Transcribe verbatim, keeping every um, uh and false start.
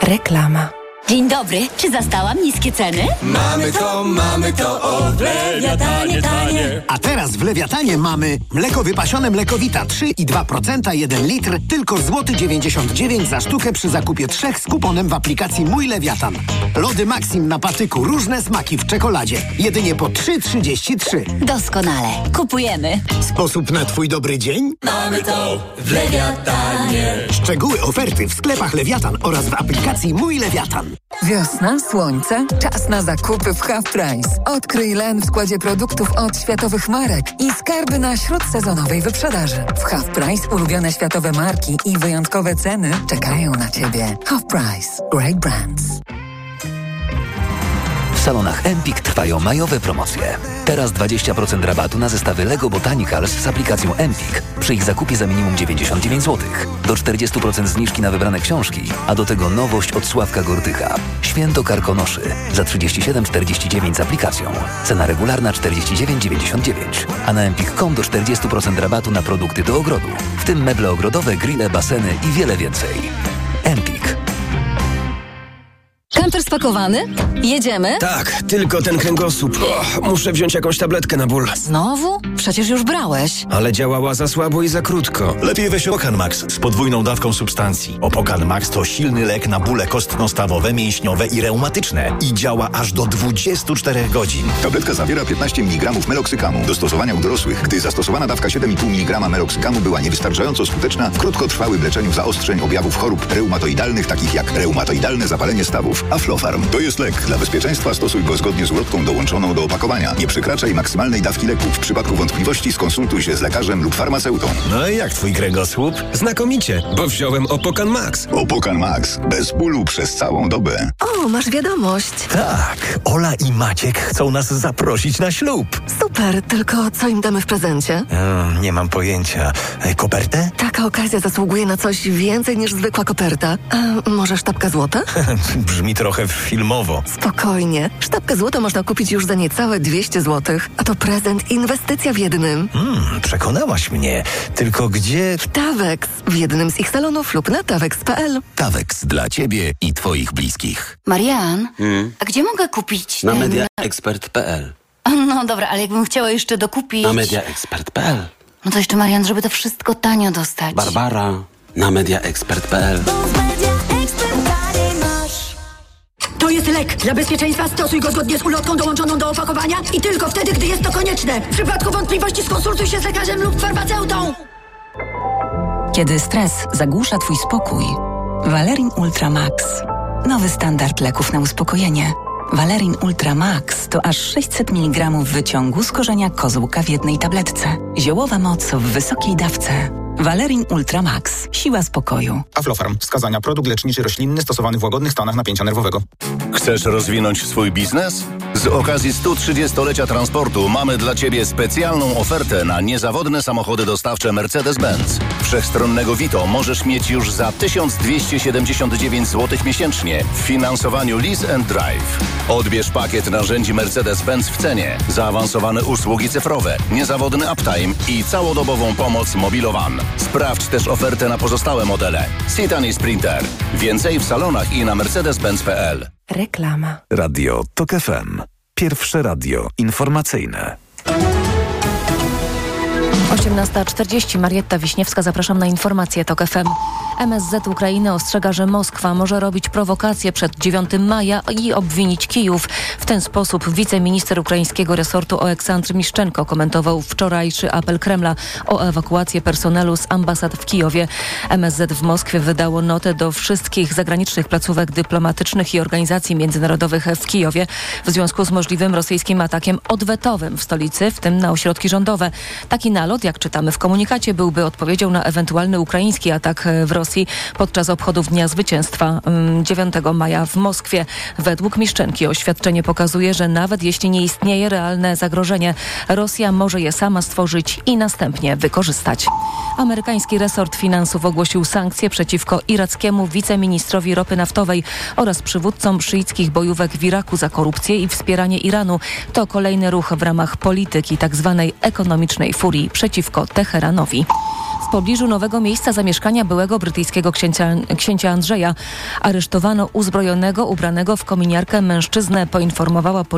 Reklama. Dzień dobry, czy zastałam niskie ceny? Mamy to, mamy to, o w Lewiatanie tanie. A teraz w Lewiatanie mamy mleko wypasione Mlekowita trzy i dwa procent, jeden litr, tylko złoty dziewięćdziesiąt dziewięć za sztukę przy zakupie trzech z kuponem w aplikacji Mój Lewiatan. Lody Maxim na patyku, różne smaki w czekoladzie. Jedynie po trzy trzydzieści trzy. Doskonale, kupujemy. Sposób na twój dobry dzień? Mamy to w Lewiatanie. Szczegóły oferty w sklepach Lewiatan oraz w aplikacji Mój Lewiatan. Wiosna, słońce, czas na zakupy w Half Price. Odkryj Len w składzie produktów od światowych marek i skarby na śródsezonowej wyprzedaży. W Half Price ulubione światowe marki i wyjątkowe ceny czekają na Ciebie. Half Price. Great brands. W salonach Empik trwają majowe promocje. Teraz dwadzieścia procent rabatu na zestawy Lego Botanicals z aplikacją Empik przy ich zakupie za minimum dziewięćdziesiąt dziewięć złotych. Do czterdzieści procent zniżki na wybrane książki, a do tego nowość od Sławka Gortycha. Święto Karkonoszy za trzydzieści siedem czterdzieści dziewięć z aplikacją. Cena regularna czterdzieści dziewięć dziewięćdziesiąt dziewięć. A na empik kropka com do czterdzieści procent rabatu na produkty do ogrodu. W tym meble ogrodowe, grille, baseny i wiele więcej. Empik. Kamper spakowany? Jedziemy? Tak, tylko ten kręgosłup. O, muszę wziąć jakąś tabletkę na ból. Znowu? Przecież już brałeś. Ale działała za słabo i za krótko. Lepiej weź Opokan Max z podwójną dawką substancji. Opokan Max to silny lek na bóle kostno-stawowe, mięśniowe i reumatyczne. I działa aż do dwudziestu czterech godzin. Tabletka zawiera piętnaście miligramów meloksykamu. Do stosowania u dorosłych, gdy zastosowana dawka siedem i pół miligrama meloksykamu była niewystarczająco skuteczna w krótkotrwałym leczeniu zaostrzeń objawów chorób reumatoidalnych, takich jak reumatoidalne zapalenie stawów. Aflofarm to jest lek. Dla bezpieczeństwa stosuj go zgodnie z ulotką dołączoną do opakowania. Nie przekraczaj maksymalnej dawki leku. W przypadku wątpliwości skonsultuj się z lekarzem lub farmaceutą. No i jak twój kręgosłup? Znakomicie, bo wziąłem Opokan Max. Opokan Max. Bez bólu przez całą dobę. O, masz wiadomość. Tak, Ola i Maciek chcą nas zaprosić na ślub. Super, tylko co im damy w prezencie? Hmm, nie mam pojęcia. E, kopertę? Taka okazja zasługuje na coś więcej niż zwykła koperta. A może sztabka złota? Brzmi trochę filmowo. Spokojnie. Sztabkę złota można kupić już za niecałe dwieście złotych. A to prezent i inwestycja w jednym. Hmm, przekonałaś mnie. Tylko gdzie... W Tawex. W jednym z ich salonów lub na tawex kropka p l. Tawex dla Ciebie i Twoich bliskich. Marian, hmm? a gdzie mogę kupić Na ten... mediaexpert kropka p l. No dobra, ale jakbym chciała jeszcze dokupić... Na mediaexpert kropka p l. No to jeszcze, Marian, żeby to wszystko tanio dostać. Barbara, na mediaexpert kropka p l. To jest lek. Dla bezpieczeństwa stosuj go zgodnie z ulotką dołączoną do opakowania i tylko wtedy, gdy jest to konieczne. W przypadku wątpliwości skonsultuj się z lekarzem lub farmaceutą. Kiedy stres zagłusza Twój spokój, Valerin Ultra Max. Nowy standard leków na uspokojenie. Valerin Ultra Max to aż sześćset miligramów wyciągu z korzenia kozłka w jednej tabletce. Ziołowa moc w wysokiej dawce. Valerin Ultra Max. Siła spokoju. Aflofarm. Wskazania. Produkt leczniczy roślinny stosowany w łagodnych stanach napięcia nerwowego. Chcesz rozwinąć swój biznes? Z okazji stu trzydziestolecia transportu mamy dla Ciebie specjalną ofertę na niezawodne samochody dostawcze Mercedes-Benz. Wszechstronnego Vito możesz mieć już za tysiąc dwieście siedemdziesiąt dziewięć złotych miesięcznie w finansowaniu Lease and Drive. Odbierz pakiet narzędzi Mercedes-Benz w cenie, zaawansowane usługi cyfrowe, niezawodny uptime i całodobową pomoc mobilowan. Sprawdź też ofertę na pozostałe modele. Citan i Sprinter. Więcej w salonach i na mercedes benz kropka p l. Reklama. Radio Tok F M. Pierwsze radio informacyjne. osiemnasta czterdzieści. Marietta Wiśniewska, zapraszam na informacje Tok F M. M S Z Ukrainy ostrzega, że Moskwa może robić prowokacje przed dziewiątego maja i obwinić Kijów. W ten sposób wiceminister ukraińskiego resortu Oleksandr Miszczenko komentował wczorajszy apel Kremla o ewakuację personelu z ambasad w Kijowie. M S Z w Moskwie wydało notę do wszystkich zagranicznych placówek dyplomatycznych i organizacji międzynarodowych w Kijowie w związku z możliwym rosyjskim atakiem odwetowym w stolicy, w tym na ośrodki rządowe. Taki nalot, jak czytamy w komunikacie, byłby odpowiedzią na ewentualny ukraiński atak w Rosji podczas obchodów Dnia Zwycięstwa dziewiątego maja w Moskwie. Według Miszczenki oświadczenie pokazuje, że nawet jeśli nie istnieje realne zagrożenie, Rosja może je sama stworzyć i następnie wykorzystać. Amerykański resort finansów ogłosił sankcje przeciwko irackiemu wiceministrowi ropy naftowej oraz przywódcom szyickich bojówek w Iraku za korupcję i wspieranie Iranu. To kolejny ruch w ramach polityki tzw. ekonomicznej furii przeciwko Teheranowi. W pobliżu nowego miejsca zamieszkania byłego brytyjskiego księcia, księcia Andrzeja aresztowano uzbrojonego, ubranego w kominiarkę mężczyznę, poinformowała policja.